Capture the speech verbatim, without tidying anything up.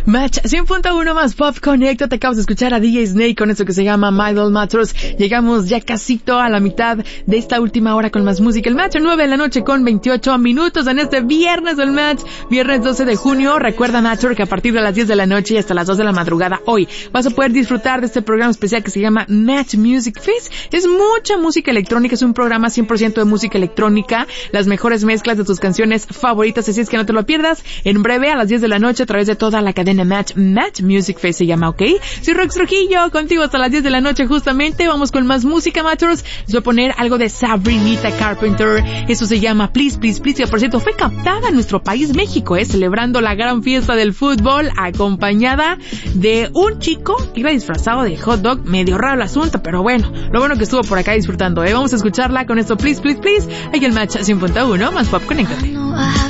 Match cien punto uno más Pop Connect. Te acabas de escuchar a D J Snake con eso que se llama My Little Matters. Llegamos ya casito a la mitad de esta última hora con más música. El Match nueve de la noche con veintiocho minutos en este viernes del Match, viernes doce de junio. Recuerda, Matcher, que a partir de las diez de la noche y hasta las dos de la madrugada hoy vas a poder disfrutar de este programa especial que se llama Match Music Fest. Es mucha música electrónica, es un programa cien por ciento de música electrónica, las mejores mezclas de tus canciones favoritas, así es que no te lo pierdas. En breve a las diez de la noche a través de toda la cadena Match, Match Music Fest se llama, ¿ok? Soy Rox Trujillo, contigo hasta las diez de la noche justamente. Vamos con más música, Matchers. Les voy a poner algo de Sabrinita Carpenter. Eso se llama Please, Please, Please. Y por cierto, fue captada en nuestro país, México, eh, celebrando la gran fiesta del fútbol, acompañada de un chico que iba disfrazado de hot dog. Medio raro el asunto, pero bueno, lo bueno que estuvo por acá disfrutando, eh. Vamos a escucharla con esto, Please, Please, Please. Aquí el Match cien punto uno más Pop, conéctate.